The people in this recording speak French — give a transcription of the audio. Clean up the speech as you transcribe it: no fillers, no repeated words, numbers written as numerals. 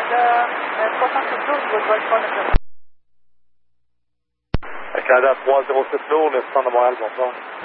372, je dois être Canada 307 Lourd, le centre de Montréal, bonsoir.